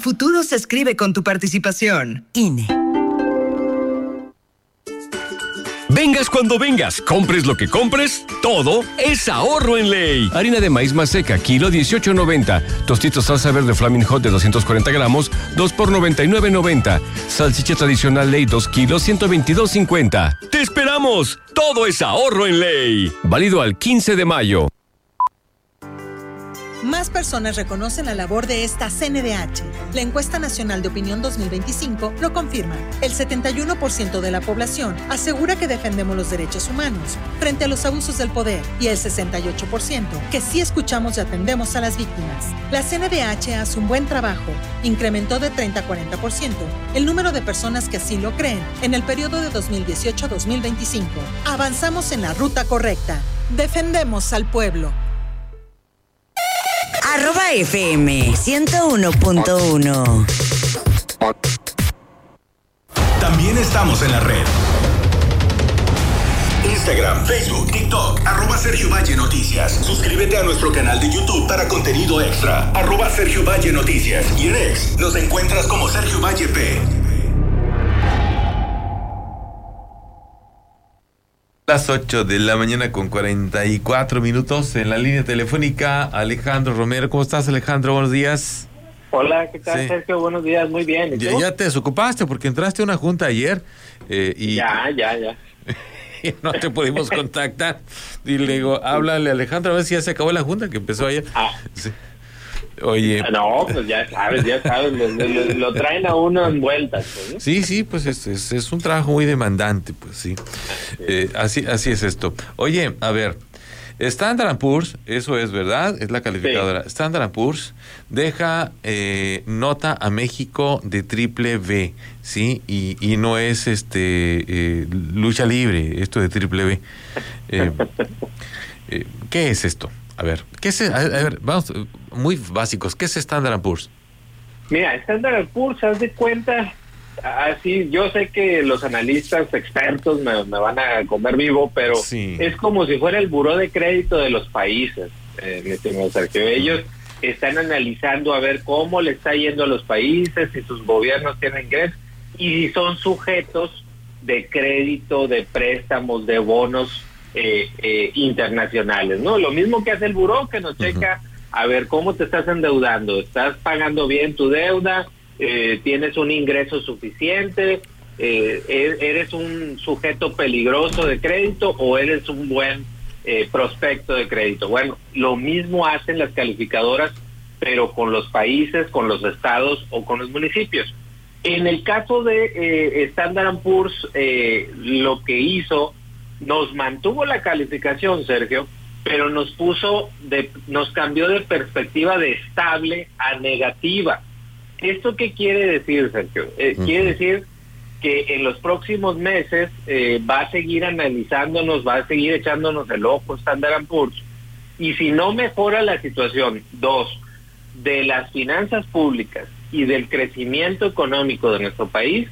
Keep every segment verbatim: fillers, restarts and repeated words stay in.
futuro se escribe con tu participación. I N E. Vengas cuando vengas, compres lo que compres, todo es ahorro en Ley. Harina de maíz maseca, kilo dieciocho noventa. Tostitos salsa verde Flaming Hot de doscientos cuarenta gramos, dos por noventa y nueve noventa. Salchicha tradicional Ley, dos kilos, ciento veintidós cincuenta. ¡Te esperamos! Todo es ahorro en Ley. Válido al quince de mayo. Más personas reconocen la labor de esta C N D H. La Encuesta Nacional de Opinión dos mil veinticinco lo confirma. El setenta y uno por ciento de la población asegura que defendemos los derechos humanos frente a los abusos del poder y el sesenta y ocho por ciento que sí escuchamos y atendemos a las víctimas. La C N D H hace un buen trabajo. Incrementó de treinta a cuarenta por ciento el número de personas que así lo creen en el periodo de dos mil dieciocho a dos mil veinticinco. Avanzamos en la ruta correcta. Defendemos al pueblo. Arroba F M ciento uno punto uno. También estamos en la red. Instagram, Facebook, TikTok, arroba Sergio Valle Noticias. Suscríbete a nuestro canal de YouTube para contenido extra, arroba Sergio Valle Noticias. Y en X nos encuentras como Sergio Valle P. Las ocho de la mañana con cuarenta y cuatro minutos en la línea telefónica. Alejandro Romero, ¿cómo estás, Alejandro? Buenos días. Hola, ¿qué tal, sí. Sergio? Buenos días, muy bien. Ya, ya te desocupaste porque entraste a una junta ayer eh, y... Ya, ya, ya. y no te pudimos contactar. Y le digo, háblale, Alejandro, a ver si ya se acabó la junta que empezó ayer. Ah. Sí. Oye. No, pues ya sabes, ya sabes, lo, lo, lo traen a uno en vueltas. Pues, ¿no? Sí, sí, pues es, es, es un trabajo muy demandante, pues sí. sí. Eh, así, así es esto. Oye, a ver, Standard and Poor's, eso es verdad, es la calificadora. Sí. Standard and Poor's deja eh, nota a México de triple B, ¿sí? Y, y no es este eh, lucha libre, esto de triple B. Eh, eh, ¿Qué es esto? A ver, ¿qué es? A ver, vamos, muy básicos. ¿Qué es Standard and Poor's? Mira, Standard and Poor's, haz de cuenta, así, yo sé que los analistas expertos me, me van a comer vivo, pero sí. Es como si fuera el buró de crédito de los países, eh, mi estimado Sergio. Ellos están analizando a ver cómo le está yendo a los países, si sus gobiernos tienen ingresos y si son sujetos de crédito, de préstamos, de bonos Eh, eh, internacionales, ¿no? Lo mismo que hace el buró, que nos checa uh-huh. a ver cómo te estás endeudando, estás pagando bien tu deuda, eh, tienes un ingreso suficiente, eh, eres un sujeto peligroso de crédito o eres un buen eh, prospecto de crédito. Bueno, lo mismo hacen las calificadoras, pero con los países, con los estados o con los municipios. En el caso de eh, Standard and Poor's, eh, lo que hizo, nos mantuvo la calificación, Sergio, pero nos puso, de, nos cambió de perspectiva de estable a negativa. ¿Esto qué quiere decir, Sergio? Eh, uh-huh. Quiere decir que en los próximos meses eh, va a seguir analizándonos, va a seguir echándonos el ojo Standard and Poor's, y si no mejora la situación, dos, de las finanzas públicas y del crecimiento económico de nuestro país,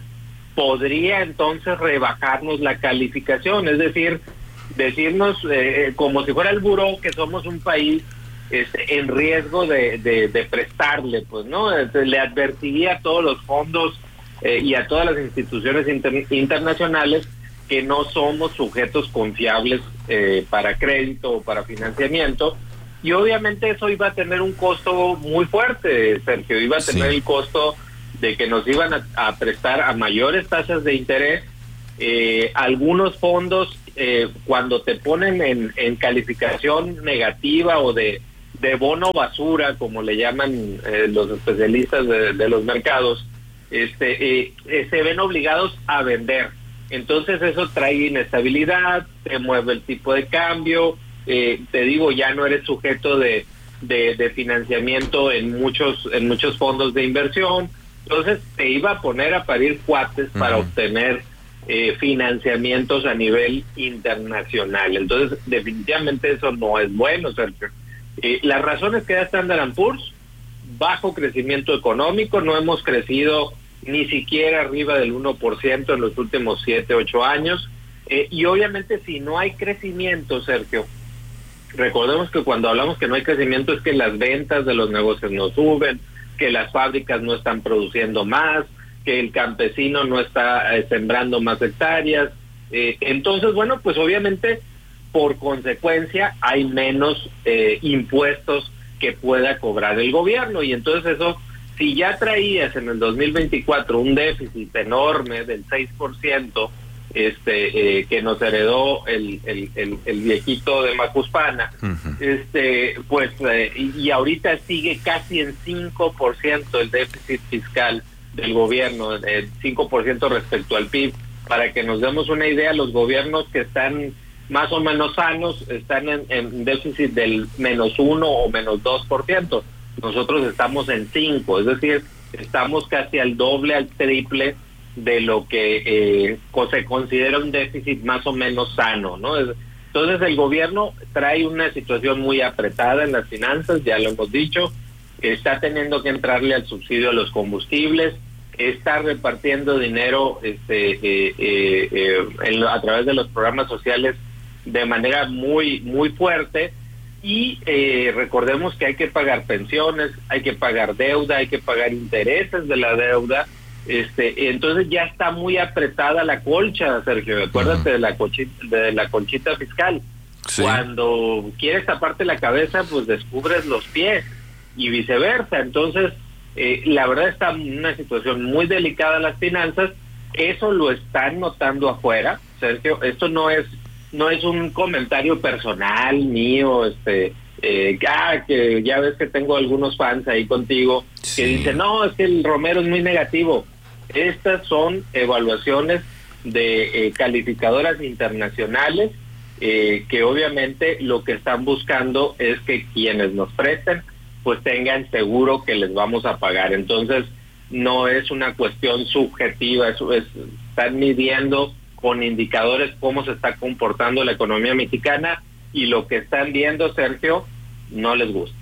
podría entonces rebajarnos la calificación, es decir, decirnos eh, como si fuera el buró que somos un país este, en riesgo de, de, de prestarle, pues, ¿no? Entonces, le advertiría a todos los fondos eh, y a todas las instituciones inter- internacionales que no somos sujetos confiables eh, para crédito o para financiamiento, y obviamente eso iba a tener un costo muy fuerte, Sergio, iba a tener sí. el costo de que nos iban a, a prestar a mayores tasas de interés. Eh, algunos fondos, eh, cuando te ponen en, en calificación negativa o de, de bono basura, como le llaman eh, los especialistas de, de los mercados, este eh, eh, se ven obligados a vender. Entonces eso trae inestabilidad, te mueve el tipo de cambio, eh, te digo, ya no eres sujeto de, de, de financiamiento en muchos, en muchos fondos de inversión. Entonces te iba a poner a parir cuates uh-huh. para obtener eh, financiamientos a nivel internacional. Entonces definitivamente eso no es bueno, Sergio. Eh, las razones que da Standard and Poor's: bajo crecimiento económico, no hemos crecido ni siquiera arriba del uno por ciento en los últimos siete, ocho años, eh, y obviamente si no hay crecimiento, Sergio, recordemos que cuando hablamos que no hay crecimiento es que las ventas de los negocios no suben, que las fábricas no están produciendo más, que el campesino no está eh, sembrando más hectáreas. Eh, entonces, bueno, pues obviamente, por consecuencia, hay menos eh, impuestos que pueda cobrar el gobierno. Y entonces eso, si ya traías en el dos mil veinticuatro un déficit enorme del seis por ciento, este eh, que nos heredó el, el, el, el viejito de Macuspana, uh-huh. este pues eh, y, y ahorita sigue casi en cinco por ciento el déficit fiscal del gobierno, el cinco por ciento respecto al P I B. Para que nos demos una idea, los gobiernos que están más o menos sanos están en, en déficit del menos uno o menos dos por ciento. Nosotros estamos en cinco, es decir, estamos casi al doble, al triple de lo que eh, se considera un déficit más o menos sano, ¿no? Entonces el gobierno trae una situación muy apretada en las finanzas, ya lo hemos dicho, está teniendo que entrarle al subsidio a los combustibles, está repartiendo dinero este eh, eh, eh, en, a través de los programas sociales de manera muy muy fuerte, y eh, recordemos que hay que pagar pensiones, hay que pagar deuda, hay que pagar intereses de la deuda. Este, entonces ya está muy apretada la colcha, Sergio. Acuérdate uh-huh. de la colchita, de la colchita fiscal. Sí. Cuando quieres taparte la cabeza, pues descubres los pies y viceversa. Entonces, eh, la verdad está en una situación muy delicada las finanzas. Eso lo están notando afuera, Sergio. Esto no es no es un comentario personal mío, este. Eh, ah, que ya ves que tengo algunos fans ahí contigo sí. que dicen, no, es que el Romero es muy negativo. Estas son evaluaciones de eh, calificadoras internacionales eh, que obviamente lo que están buscando es que quienes nos presten pues tengan seguro que les vamos a pagar. Entonces no es una cuestión subjetiva, eso es, están midiendo con indicadores cómo se está comportando la economía mexicana, y lo que están viendo, Sergio, no les gusta.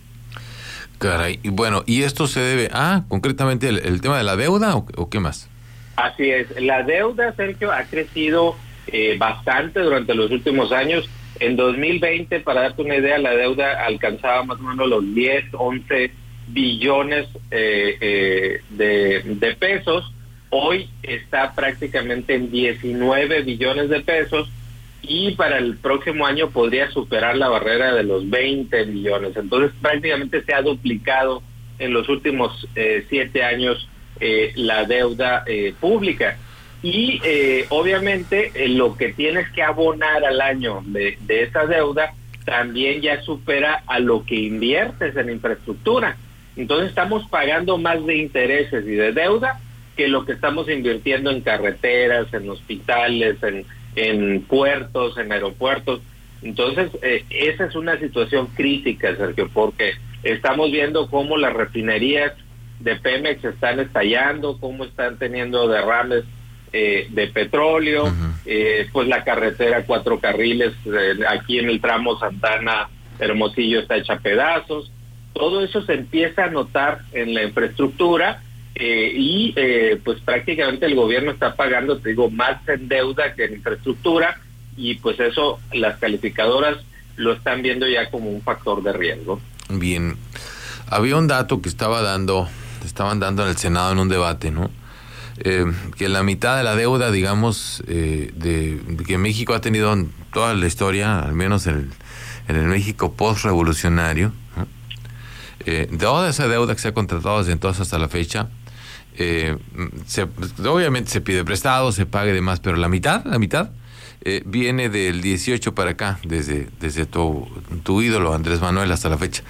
Caray, y bueno, ¿y esto se debe a, concretamente, el, el tema de la deuda o, o qué más? Así es, la deuda, Sergio, ha crecido eh, bastante durante los últimos años. En dos mil veinte, para darte una idea, la deuda alcanzaba más o menos los diez, once billones eh, eh, de, de pesos. Hoy está prácticamente en diecinueve billones de pesos, y para el próximo año podría superar la barrera de los veinte billones. Entonces prácticamente se ha duplicado en los últimos eh, siete años eh, la deuda eh, pública. Y eh, obviamente eh, lo que tienes que abonar al año de, de esa deuda también ya supera a lo que inviertes en infraestructura. Entonces estamos pagando más de intereses y de deuda que lo que estamos invirtiendo en carreteras, en hospitales, en en puertos, en aeropuertos. Entonces, eh, esa es una situación crítica, Sergio, porque estamos viendo cómo las refinerías de Pemex están estallando, cómo están teniendo derrames eh, de petróleo, uh-huh. eh, pues la carretera cuatro carriles, eh, aquí en el tramo Santana Hermosillo está hecha pedazos. Todo eso se empieza a notar en la infraestructura. Eh, y eh, pues prácticamente el gobierno está pagando, te digo, más en deuda que en infraestructura, y pues eso las calificadoras lo están viendo ya como un factor de riesgo. Bien, había un dato que estaba dando, estaban dando en el Senado en un debate, ¿no? Eh, que la mitad de la deuda, digamos, eh, de, de que México ha tenido en toda la historia, al menos en el, en el México post-revolucionario, ¿no? Eh, toda esa deuda que se ha contratado desde entonces hasta la fecha, Eh, se, obviamente se pide prestado, se pague de más, pero la mitad, la mitad eh, viene del dieciocho para acá, desde desde tu, tu ídolo Andrés Manuel hasta la fecha.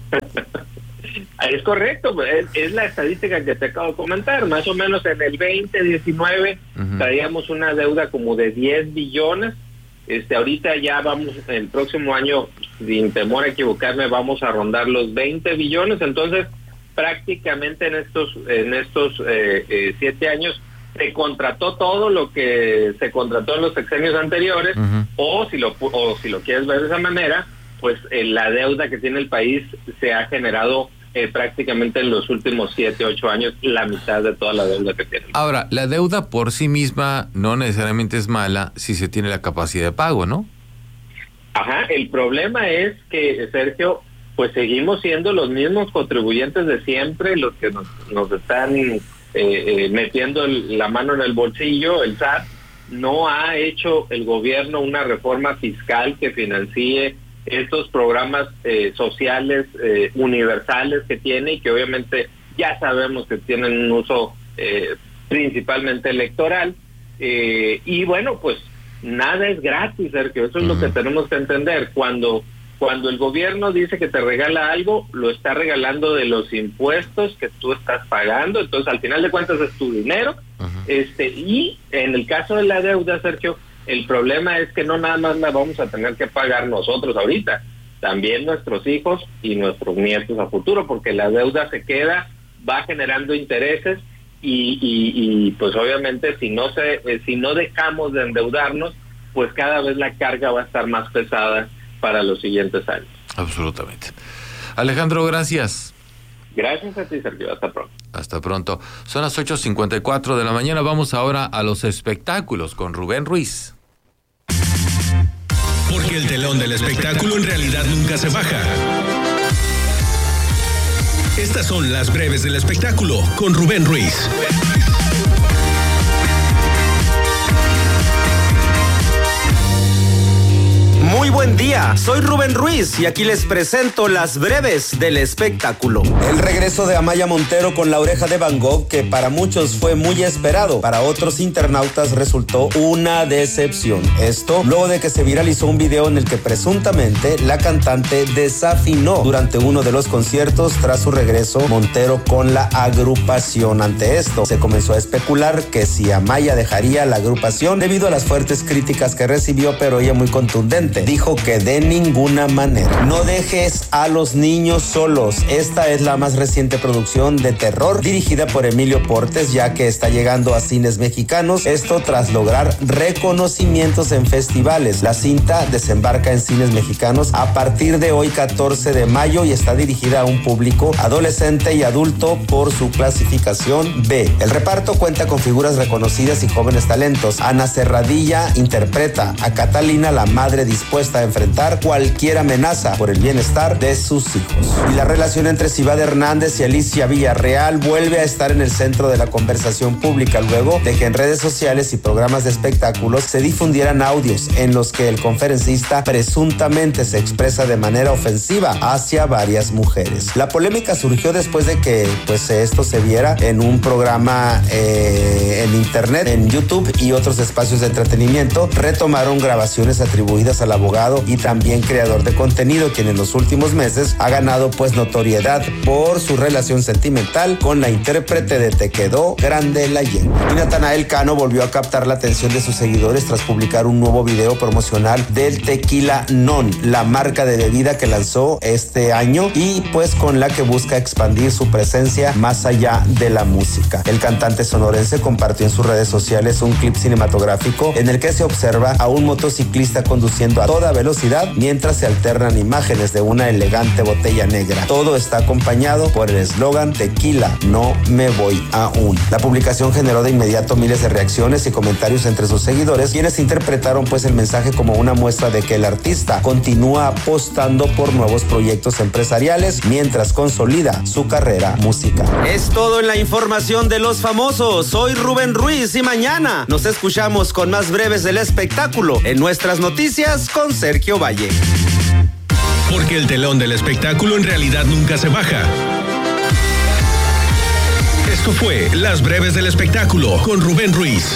Es correcto, es, es la estadística que te acabo de comentar. Más o menos en el veinte diecinueve uh-huh. traíamos una deuda como de diez billones. Este, ahorita ya vamos, el próximo año, sin temor a equivocarme, vamos a rondar los veinte billones. Entonces prácticamente en estos en estos eh, eh, siete años se contrató todo lo que se contrató en los sexenios anteriores, uh-huh. o si lo o si lo quieres ver de esa manera, pues eh, la deuda que tiene el país se ha generado eh, prácticamente en los últimos siete, ocho años, la mitad de toda la deuda que tiene. Ahora, la deuda por sí misma no necesariamente es mala si se tiene la capacidad de pago, ¿no? Ajá, el problema es que, Sergio, pues seguimos siendo los mismos contribuyentes de siempre, los que nos, nos están eh, eh, metiendo el, la mano en el bolsillo. El S A T no ha hecho el gobierno una reforma fiscal que financie estos programas eh, sociales eh, universales que tiene, y que obviamente ya sabemos que tienen un uso eh, principalmente electoral. Eh, y bueno, pues nada es gratis, Sergio, eso es uh-huh. lo que tenemos que entender. Cuando cuando el gobierno dice que te regala algo, lo está regalando de los impuestos que tú estás pagando, entonces al final de cuentas es tu dinero. Uh-huh. este y en el caso de la deuda, Sergio, el problema es que no nada más la vamos a tener que pagar nosotros ahorita, también nuestros hijos y nuestros nietos a futuro, porque la deuda se queda, va generando intereses, y, y, y pues obviamente si no se eh, si no dejamos de endeudarnos, pues cada vez la carga va a estar más pesada para los siguientes años. Absolutamente. Alejandro, gracias. Gracias a ti, Sergio. Hasta pronto. Hasta pronto. Son las ocho cincuenta y cuatro de la mañana. Vamos ahora a los espectáculos con Rubén Ruiz. Porque el telón del espectáculo en realidad nunca se baja. Estas son las breves del espectáculo con Rubén Ruiz. Muy buen día, soy Rubén Ruiz y aquí les presento las breves del espectáculo. El regreso de Amaya Montero con La Oreja de Van Gogh, que para muchos fue muy esperado, para otros internautas resultó una decepción. Esto luego de que se viralizó un video en el que presuntamente la cantante desafinó durante uno de los conciertos tras su regreso Montero con la agrupación. Ante esto, se comenzó a especular que si Amaya dejaría la agrupación debido a las fuertes críticas que recibió, pero ella muy contundente dijo que de ninguna manera. No dejes a los niños solos. Esta es la más reciente producción de terror dirigida por Emilio Portes, ya que está llegando a cines mexicanos. Esto tras lograr reconocimientos en festivales. La cinta desembarca en cines mexicanos a partir de hoy, catorce de mayo, y está dirigida a un público adolescente y adulto por su clasificación B. El reparto cuenta con figuras reconocidas y jóvenes talentos. Ana Serradilla interpreta a Catalina, la madre dispuesta a enfrentar cualquier amenaza por el bienestar de sus hijos. Y la relación entre Cibadd Hernández y Alicia Villarreal vuelve a estar en el centro de la conversación pública luego de que en redes sociales y programas de espectáculos se difundieran audios en los que el conferencista presuntamente se expresa de manera ofensiva hacia varias mujeres. La polémica surgió después de que pues esto se viera en un programa eh, en internet, en YouTube y otros espacios de entretenimiento. Retomaron grabaciones atribuidas al abogado y también creador de contenido, quien en los últimos meses ha ganado pues notoriedad por su relación sentimental con la intérprete de Te Quedó Grande la Yegua. Y Natanael Cano volvió a captar la atención de sus seguidores tras publicar un nuevo video promocional del Tequila Non, la marca de bebida que lanzó este año y pues con la que busca expandir su presencia más allá de la música. El cantante sonorense compartió en sus redes sociales un clip cinematográfico en el que se observa a un motociclista conduciendo a toda velocidad mientras se alternan imágenes de una elegante botella negra. Todo está acompañado por el eslogan Tequila, no me voy aún. La publicación generó de inmediato miles de reacciones y comentarios entre sus seguidores, quienes interpretaron pues el mensaje como una muestra de que el artista continúa apostando por nuevos proyectos empresariales mientras consolida su carrera musical. Es todo en la información de los famosos. Soy Rubén Ruiz y mañana nos escuchamos con más breves del espectáculo en nuestras noticias con Sergio Valle. Porque el telón del espectáculo en realidad nunca se baja. Esto fue Las Breves del Espectáculo con Rubén Ruiz.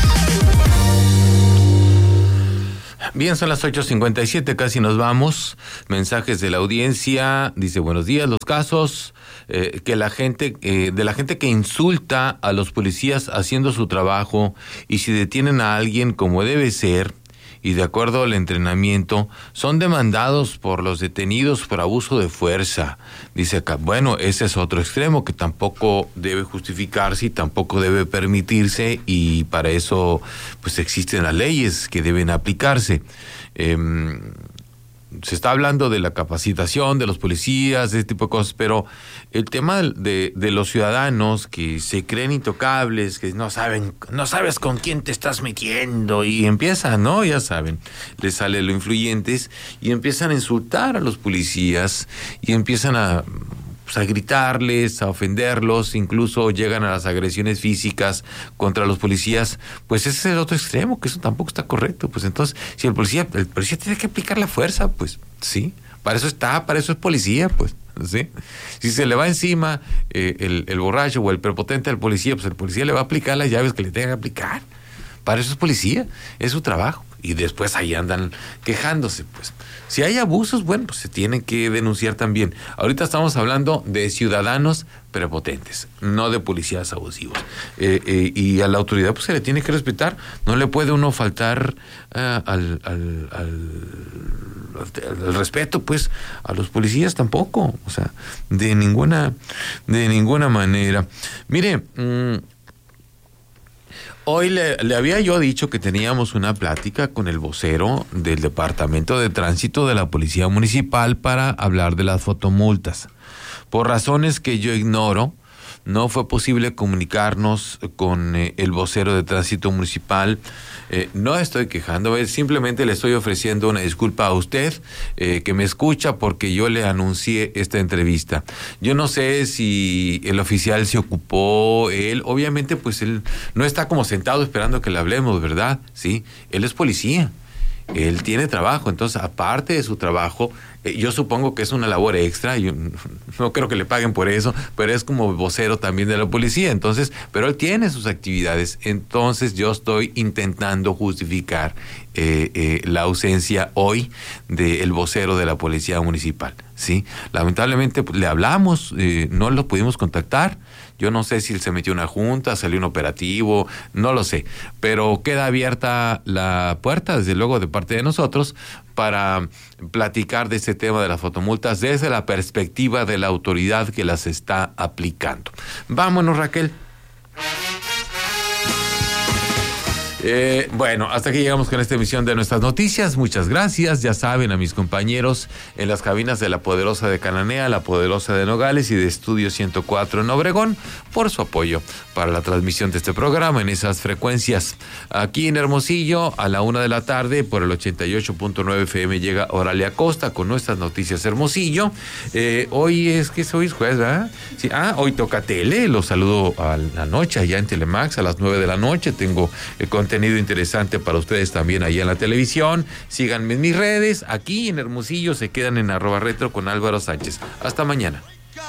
Bien, son las ocho cincuenta y siete, casi nos vamos. Mensajes de la audiencia. Dice, buenos días, los casos eh, que la gente, eh, de la gente que insulta a los policías haciendo su trabajo, y si detienen a alguien como debe ser y de acuerdo al entrenamiento, son demandados por los detenidos por abuso de fuerza. Dice acá, bueno, ese es otro extremo que tampoco debe justificarse y tampoco debe permitirse, y para eso pues existen las leyes que deben aplicarse. Eh, se está hablando de la capacitación de los policías, de ese tipo de cosas, pero el tema de, de los ciudadanos que se creen intocables, que no saben, no sabes con quién te estás metiendo, y empiezan, ¿no? Ya saben, les sale lo influyentes y empiezan a insultar a los policías y empiezan a... Pues a gritarles, a ofenderlos, incluso llegan a las agresiones físicas contra los policías. Pues ese es el otro extremo, que eso tampoco está correcto. Pues entonces, si el policía, el policía tiene que aplicar la fuerza, pues sí, para eso está, para eso es policía, pues, ¿sí? Si se le va encima eh, el, el borracho o el prepotente al policía, pues el policía le va a aplicar las llaves que le tenga que aplicar. Para eso es policía, es su trabajo. Y después ahí andan quejándose, pues. Si hay abusos, bueno, pues se tienen que denunciar también. Ahorita estamos hablando de ciudadanos prepotentes, no de policías abusivos. Eh, eh, y a la autoridad pues se le tiene que respetar. No le puede uno faltar uh, al, al, al, al, al respeto, pues, a los policías tampoco. O sea, de ninguna, de ninguna manera. Mire, mmm, hoy le, le había yo dicho que teníamos una plática con el vocero del Departamento de Tránsito de la Policía Municipal para hablar de las fotomultas. Por razones que yo ignoro, no fue posible comunicarnos con eh, el vocero de Tránsito Municipal. Eh, no estoy quejando, eh, simplemente le estoy ofreciendo una disculpa a usted eh, que me escucha porque yo le anuncié esta entrevista. Yo no sé si el oficial se ocupó, él, obviamente pues él no está como sentado esperando que le hablemos, ¿verdad? Sí, él es policía. Él tiene trabajo, entonces aparte de su trabajo, eh, yo supongo que es una labor extra, yo no creo que le paguen por eso, pero es como vocero también de la policía, entonces, pero él tiene sus actividades, entonces yo estoy intentando justificar eh, eh, la ausencia hoy del vocero de la Policía Municipal, ¿sí? Lamentablemente pues, le hablamos, eh, no lo pudimos contactar. Yo no sé si él se metió en una junta, salió un operativo, no lo sé. Pero queda abierta la puerta, desde luego, de parte de nosotros, para platicar de este tema de las fotomultas desde la perspectiva de la autoridad que las está aplicando. Vámonos, Raquel. Eh, bueno, hasta aquí llegamos con esta emisión de nuestras noticias. Muchas gracias, ya saben, a mis compañeros en las cabinas de La Poderosa de Cananea, La Poderosa de Nogales y de Estudio ciento cuatro en Obregón, por su apoyo para la transmisión de este programa en esas frecuencias. Aquí en Hermosillo, a la una de la tarde, por el ochenta y ocho punto nueve F M, llega Oralia Costa con nuestras noticias Hermosillo. Eh, hoy es que hoy es jueves, ¿verdad? Sí, ah, hoy toca tele, los saludo a la noche allá en Telemax a las nueve de la noche. Tengo el contenido interesante para ustedes también allá en la televisión. Síganme en mis redes. Aquí en Hermosillo se quedan en arroba retro con Álvaro Sánchez. Hasta mañana.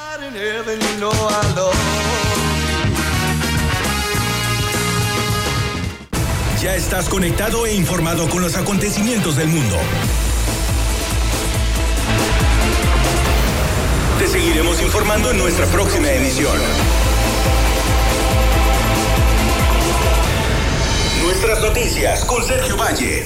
Ya estás conectado e informado con los acontecimientos del mundo. Te seguiremos informando en nuestra próxima emisión. Nuestras noticias con Sergio Valle.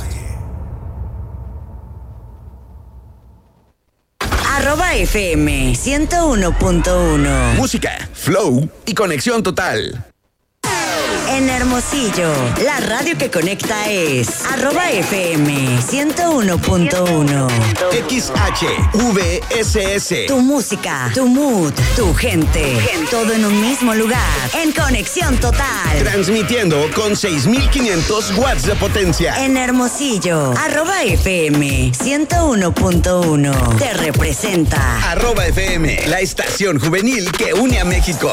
Arroba F M ciento uno punto uno. Música, flow y conexión total. En Hermosillo, la radio que conecta es arroba F M ciento uno punto uno. X H V S S. Tu música, tu mood, tu gente, todo en un mismo lugar. En conexión total. Transmitiendo con seis mil quinientos watts de potencia. En Hermosillo, arroba F M ciento uno punto uno. Te representa. Arroba F M, la estación juvenil que une a México.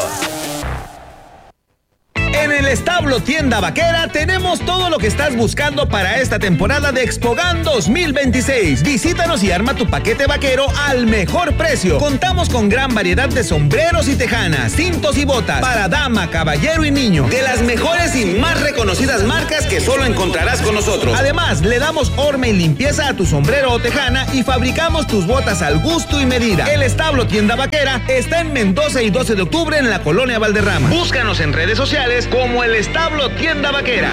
En el Establo Tienda Vaquera tenemos todo lo que estás buscando para esta temporada de Expogan dos mil veintiséis. Visítanos y arma tu paquete vaquero al mejor precio. Contamos con gran variedad de sombreros y tejanas, cintos y botas para dama, caballero y niño, de las mejores y más reconocidas marcas que solo encontrarás con nosotros. Además, le damos horma y limpieza a tu sombrero o tejana y fabricamos tus botas al gusto y medida. El Establo Tienda Vaquera está en Mendoza y doce de octubre en la Colonia Valderrama. Búscanos en redes sociales como el Establo Tienda Vaquera.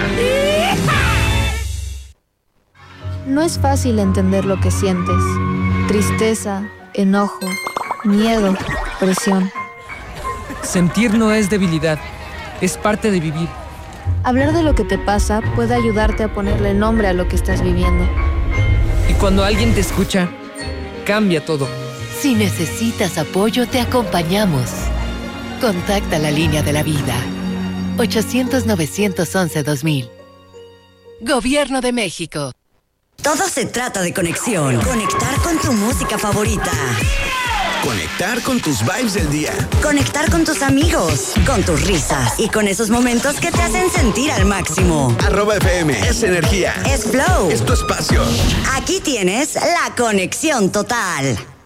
No es fácil entender lo que sientes. Tristeza, enojo, miedo, presión. Sentir no es debilidad, es parte de vivir. Hablar de lo que te pasa puede ayudarte a ponerle nombre a lo que estás viviendo. Y cuando alguien te escucha, cambia todo. Si necesitas apoyo, te acompañamos. Contacta la línea de la vida. ochocientos, novecientos once, dos mil. Gobierno de México. Todo se trata de conexión. Conectar con tu música favorita. Conectar con tus vibes del día. Conectar con tus amigos, con tus risas y con esos momentos que te hacen sentir al máximo. Arroba F M es energía. Es flow. Es tu espacio. Aquí tienes la conexión total.